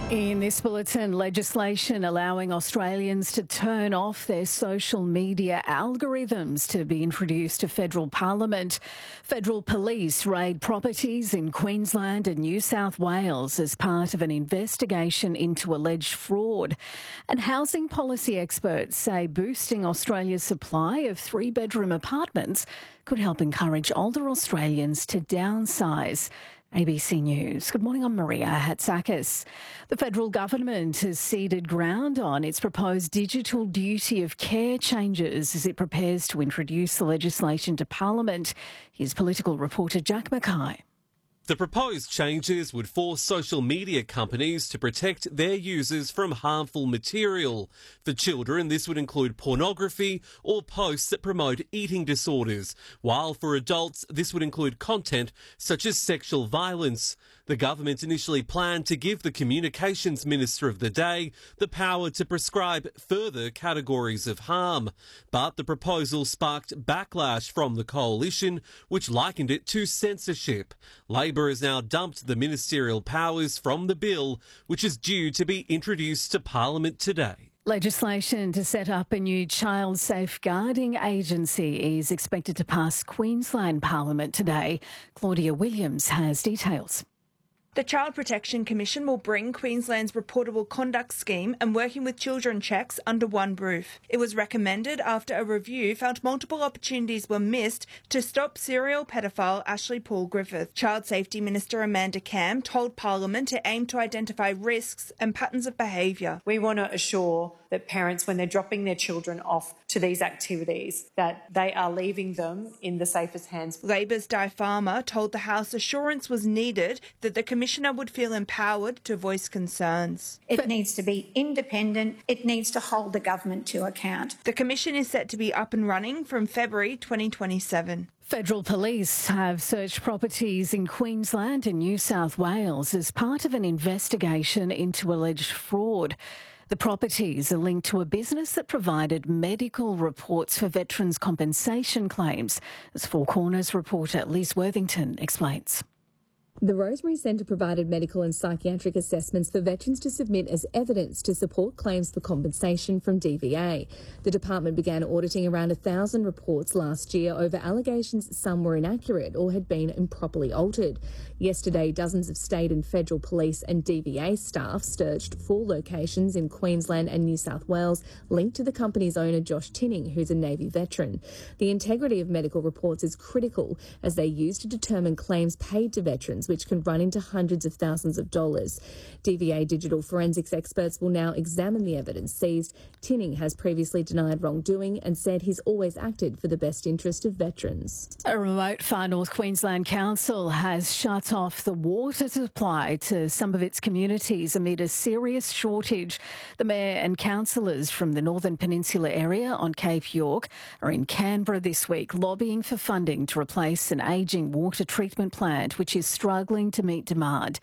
In this bulletin, legislation allowing Australians to turn off their social media algorithms to be introduced to federal parliament. Federal police raid properties in Queensland and New South Wales as part of an investigation into alleged fraud. And housing policy experts say boosting Australia's supply of three-bedroom apartments could help encourage older Australians to downsize. ABC News. Good morning, I'm Maria Hatzakis. The federal government has ceded ground on its proposed digital duty of care changes as it prepares to introduce the legislation to Parliament. Here's political reporter Jack Mackay. The proposed changes would force social media companies to protect their users from harmful material. For children, this would include pornography or posts that promote eating disorders, while for adults, this would include content such as sexual violence. The government initially planned to give the Communications Minister of the day the power to prescribe further categories of harm. But the proposal sparked backlash from the coalition, which likened it to censorship. Labor has now dumped the ministerial powers from the bill, which is due to be introduced to Parliament today. Legislation to set up a new child safeguarding agency is expected to pass Queensland Parliament today. Claudia Williams has details. The Child Protection Commission will bring Queensland's reportable conduct scheme and working with children checks under one roof. It was recommended after a review found multiple opportunities were missed to stop serial pedophile Ashley Paul Griffith. Child Safety Minister Amanda Cam told Parliament to aim to identify risks and patterns of behaviour. We want to assure that parents, when they're dropping their children off to these activities, that they are leaving them in the safest hands. Labor's Di Farmer told the House assurance was needed that the Commissioner would feel empowered to voice concerns. It needs to be independent. It needs to hold the government to account. The Commission is set to be up and running from February 2027. Federal police have searched properties in Queensland and New South Wales as part of an investigation into alleged fraud. The properties are linked to a business that provided medical reports for veterans' compensation claims, as Four Corners reporter Liz Worthington explains. The Rosemary Centre provided medical and psychiatric assessments for veterans to submit as evidence to support claims for compensation from DVA. The department began auditing around 1,000 reports last year over allegations some were inaccurate or had been improperly altered. Yesterday, dozens of state and federal police and DVA staff searched 4 locations in Queensland and New South Wales linked to the company's owner Josh Tinning, who's a Navy veteran. The integrity of medical reports is critical as they're used to determine claims paid to veterans, which can run into hundreds of thousands of dollars. DVA digital forensics experts will now examine the evidence seized. Tinning has previously denied wrongdoing and said he's always acted for the best interest of veterans. A remote Far North Queensland council has shut off the water supply to some of its communities amid a serious shortage. The mayor and councillors from the Northern Peninsula area on Cape York are in Canberra this week lobbying for funding to replace an ageing water treatment plant which is struggling to meet demand.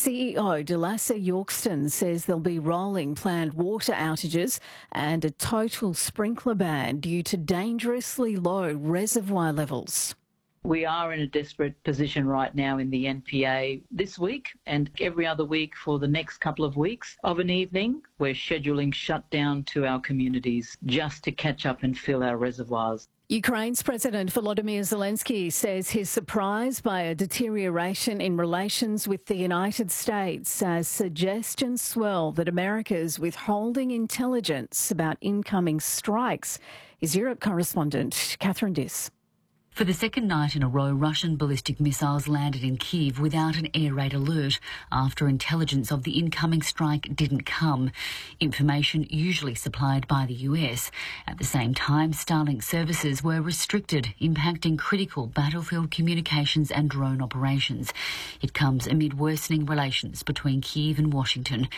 CEO Delassa Yorkston says there'll be rolling planned water outages and a total sprinkler ban due to dangerously low reservoir levels. We are in a desperate position right now in the NPA this week and every other week for the next couple of weeks. Of an evening, we're scheduling shutdown to our communities just to catch up and fill our reservoirs. Ukraine's President Volodymyr Zelensky says he's surprised by a deterioration in relations with the United States as suggestions swell that America is withholding intelligence about incoming strikes. His Europe correspondent, Catherine Diss. For the second night in a row, Russian ballistic missiles landed in Kyiv without an air raid alert after intelligence of the incoming strike didn't come. Information usually supplied by the US. At the same time, Starlink services were restricted, impacting critical battlefield communications and drone operations. It comes amid worsening relations between Kyiv and Washington,